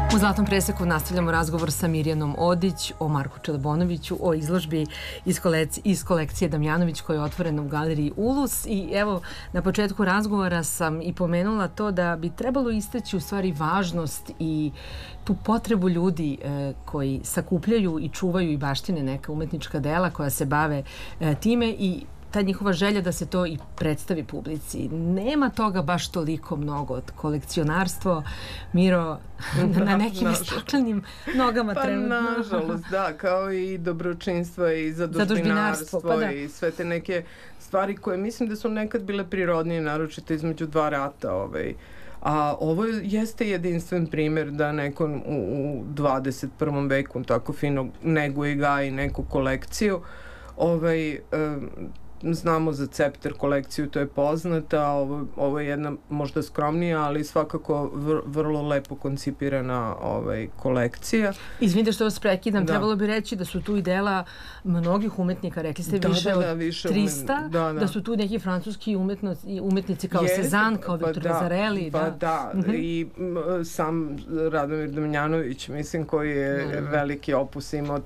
U Zlatnom preseku nastavljamo razgovor sa Mirjanom Odić o Marku Čelebonoviću, o izložbi iz kolekcije Damjanović koja je otvorena u galeriji Ulus. I evo, na početku razgovora sam i pomenula to da bi trebalo istaći u stvari važnost i tu potrebu ljudi koji sakupljaju i čuvaju i baštine neka umetnička dela koja se bave time i ta njihova želja da se to i predstavi publici. Nema toga baš toliko mnogo. Od kolekcionarstvo, Miro, na nekim staklenim nogama trenutno. Pa nažalost, da, kao i dobročinstvo i zadužbinarstvo i sve te neke stvari koje mislim da su nekad bile prirodnije, naročito između dva rata. A ovo jeste jedinstven primjer da neko u 21. veku tako fino neguje i gaji neku kolekciju. Znamo za Cepter kolekciju, to je poznata, ovo je jedna možda skromnija, ali svakako vrlo lepo koncipirana kolekcija. Izvinite što vas prekidam, trebalo bi reći da su tu i dela mnogih umetnika, rekli ste više od 300, da su tu neki francuski umetnici kao Cezanne, kao Viktor Lazarelli. Pa da, i sam Radomir Damjanović, mislim, koji je veliki opus imao